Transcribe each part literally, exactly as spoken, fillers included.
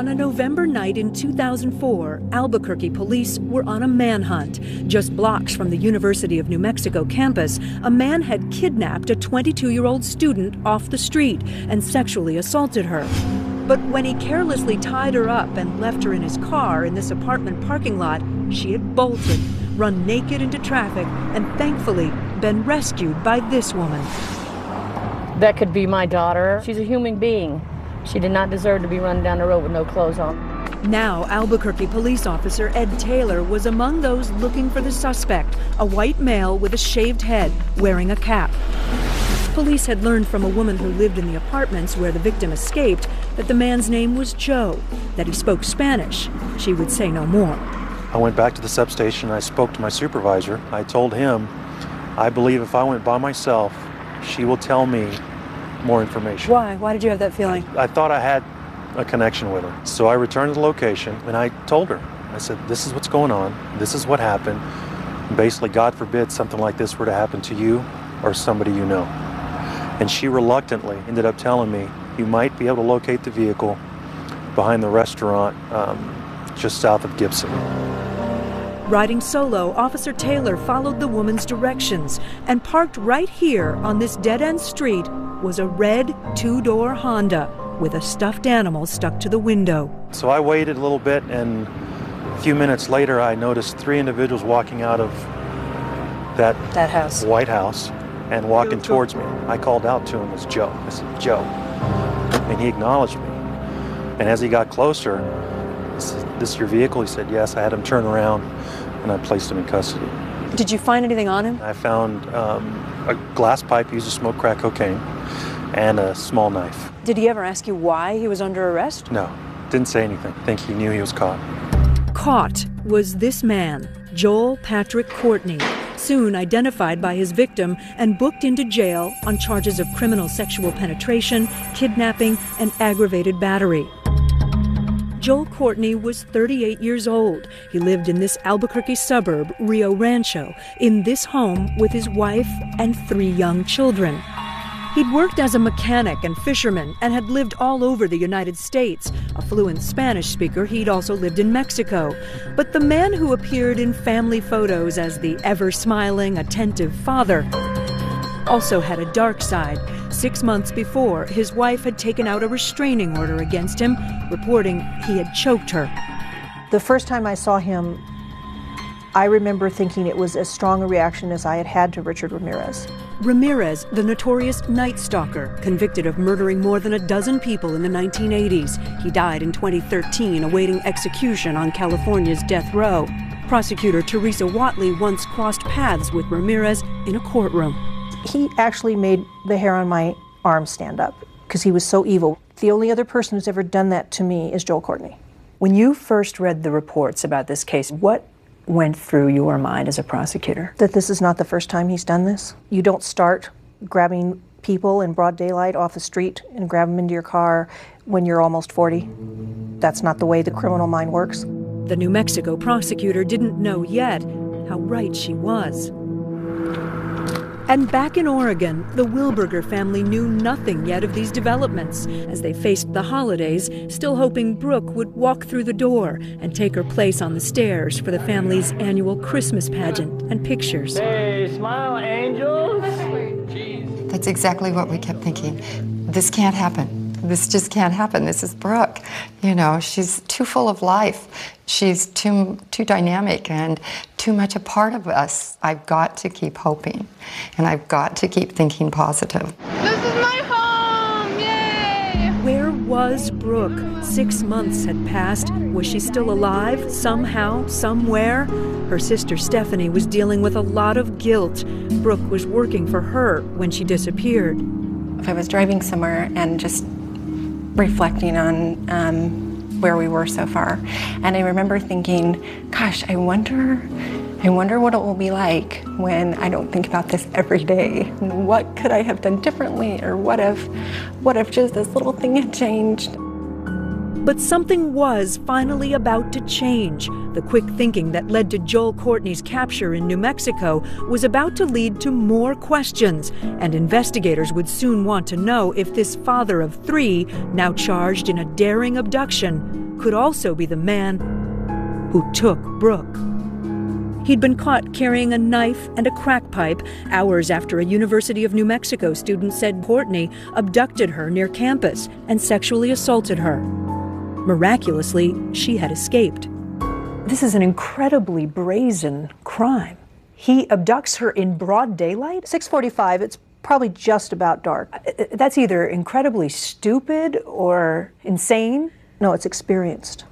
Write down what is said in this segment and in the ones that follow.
On a November night in two thousand four, Albuquerque police were on a manhunt. Just blocks from the University of New Mexico campus, a man had kidnapped a twenty-two-year-old student off the street and sexually assaulted her. But when he carelessly tied her up and left her in his car in this apartment parking lot, she had bolted, run naked into traffic, and thankfully been rescued by this woman. That could be my daughter. She's a human being. She did not deserve to be run down the road with no clothes on. Now, Albuquerque police officer Ed Taylor was among those looking for the suspect, a white male with a shaved head, wearing a cap. Police had learned from a woman who lived in the apartments where the victim escaped that the man's name was Joe, that he spoke Spanish. She would say no more. I went back to the substation. I spoke to my supervisor. I told him, I believe if I went by myself, she will tell me more information. Why? Why did you have that feeling? I thought I had a connection with her. So I returned to the location and I told her, I said, this is what's going on. This is what happened. And basically, God forbid something like this were to happen to you or somebody you know. And she reluctantly ended up telling me, you might be able to locate the vehicle behind the restaurant um, just south of Gibson. Riding solo, Officer Taylor followed the woman's directions, and parked right here on this dead-end street was a red two-door Honda with a stuffed animal stuck to the window. So I waited a little bit, and a few minutes later I noticed three individuals walking out of that, that house. White House and walking towards me. I called out to him as Joe. I said, Joe. And he acknowledged me. And as he got closer, I said, this is your vehicle? He said, yes. I had him turn around and I placed him in custody. Did you find anything on him? I found um, a glass pipe used to smoke crack cocaine and a small knife. Did he ever ask you why he was under arrest? No, didn't say anything. I think he knew he was caught. Caught was this man, Joel Patrick Courtney, soon identified by his victim and booked into jail on charges of criminal sexual penetration, kidnapping, and aggravated battery. Joel Courtney was thirty-eight years old. He lived in this Albuquerque suburb, Rio Rancho, in this home with his wife and three young children. He'd worked as a mechanic and fisherman and had lived all over the United States. A fluent Spanish speaker, he'd also lived in Mexico. But the man who appeared in family photos as the ever-smiling, attentive father also had a dark side. Six months before, his wife had taken out a restraining order against him, reporting he had choked her. The first time I saw him, I remember thinking it was as strong a reaction as I had had to Richard Ramirez. Ramirez, the notorious Night Stalker, convicted of murdering more than a dozen people in the nineteen eighties. He died in twenty thirteen, awaiting execution on California's death row. Prosecutor Teresa Whatley once crossed paths with Ramirez in a courtroom. He actually made the hair on my arm stand up because he was so evil. The only other person who's ever done that to me is Joel Courtney. When you first read the reports about this case, what went through your mind as a prosecutor? That this is not the first time he's done this. You don't start grabbing people in broad daylight off the street and grab them into your car when you're almost forty. That's not the way the criminal mind works. The New Mexico prosecutor didn't know yet how right she was. And back in Oregon, the Wilberger family knew nothing yet of these developments as they faced the holidays, still hoping Brooke would walk through the door and take her place on the stairs for the family's annual Christmas pageant and pictures. Hey, smile, angels! That's exactly what we kept thinking. This can't happen. This just can't happen. This is Brooke. You know, she's too full of life. She's too too dynamic and too much a part of us. I've got to keep hoping, and I've got to keep thinking positive. This is my home! Yay! Where was Brooke? Six months had passed. Was she still alive, somehow, somewhere? Her sister Stephanie was dealing with a lot of guilt. Brooke was working for her when she disappeared. I was driving somewhere and just reflecting on um, where we were so far. And I remember thinking, gosh, I wonder, I wonder what it will be like when I don't think about this every day. And what could I have done differently? Or what if, what if just this little thing had changed? But something was finally about to change. The quick thinking that led to Joel Courtney's capture in New Mexico was about to lead to more questions, and investigators would soon want to know if this father of three, now charged in a daring abduction, could also be the man who took Brooke. He'd been caught carrying a knife and a crack pipe hours after a University of New Mexico student said Courtney abducted her near campus and sexually assaulted her. Miraculously, she had escaped. This is an incredibly brazen crime. He abducts her in broad daylight? six forty-five, it's probably just about dark. That's either incredibly stupid or insane. No, it's experienced.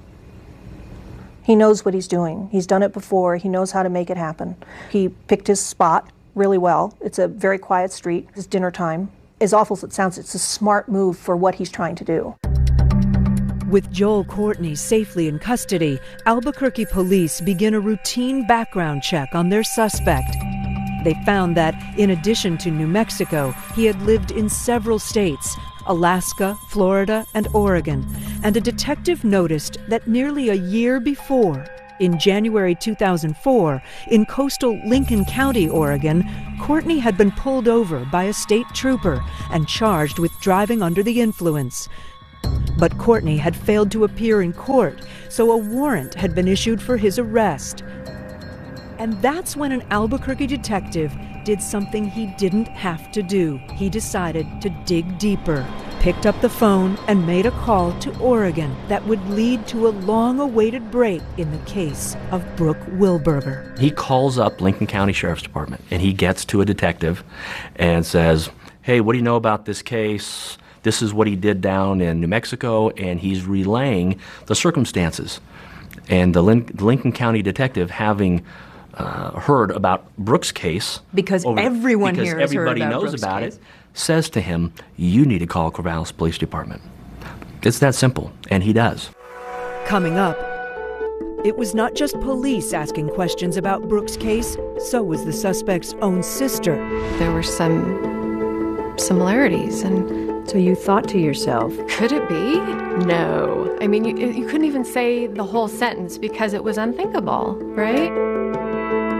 He knows what he's doing. He's done it before. He knows how to make it happen. He picked his spot really well. It's a very quiet street. It's dinner time. As awful as it sounds, it's a smart move for what he's trying to do. With Joel Courtney safely in custody, Albuquerque police begin a routine background check on their suspect. They found that, in addition to New Mexico, he had lived in several states, Alaska, Florida, and Oregon, and a detective noticed that nearly a year before, in January two thousand four, in coastal Lincoln County, Oregon, Courtney had been pulled over by a state trooper and charged with driving under the influence. But Courtney had failed to appear in court, so a warrant had been issued for his arrest. And that's when an Albuquerque detective did something he didn't have to do. He decided to dig deeper, picked up the phone, and made a call to Oregon that would lead to a long-awaited break in the case of Brooke Wilberger. He calls up Lincoln County Sheriff's Department, and he gets to a detective and says, hey, what do you know about this case? This is what he did down in New Mexico, and he's relaying the circumstances. And the, Lin- the Lincoln County detective, having Uh, heard about Brooke's case. Because over, everyone because here has everybody heard about knows Brooke's about case. it, says to him, you need to call Corvallis Police Department. It's that simple, and he does. Coming up, it was not just police asking questions about Brooke's case, so was the suspect's own sister. There were some similarities, and so you thought to yourself, could it be? No. I mean, you, you couldn't even say the whole sentence because it was unthinkable, right?